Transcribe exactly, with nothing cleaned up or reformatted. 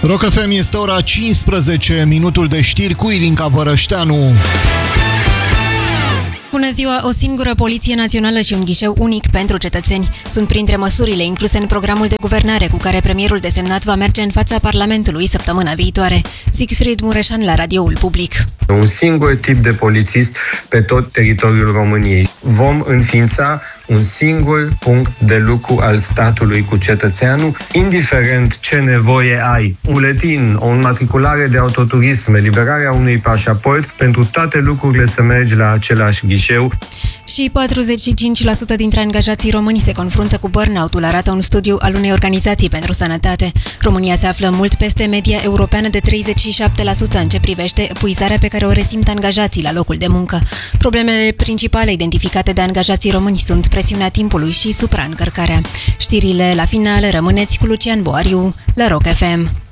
Rock F M, este ora cincisprezece, minutul de știri cu Ilinca Vărășteanu. Bună ziua! O singură poliție națională și un ghișeu unic pentru cetățeni sunt printre măsurile incluse în programul de guvernare cu care premierul desemnat va merge în fața Parlamentului săptămâna viitoare. Siegfried Mureșan la radioul public. Un singur tip de polițist pe tot teritoriul României. Vom înființa un singur punct de lucru al statului cu cetățeanul, indiferent ce nevoie ai. Un buletin, o înmatriculare de autoturism, eliberarea unui pașaport, pentru toate lucrurile să mergi la același ghișeu. Și patruzeci și cinci la sută dintre angajații români se confruntă cu burnout-ul, arată un studiu al unei organizații pentru sănătate. România se află mult peste media europeană de treizeci și șapte la sută în ce privește epuizarea pe care o resimt angajații la locul de muncă. Problemele principale identificate de angajații români sunt presiunea timpului și supraîncărcarea. Știrile la final, rămâneți cu Lucian Boariu la Rock F M.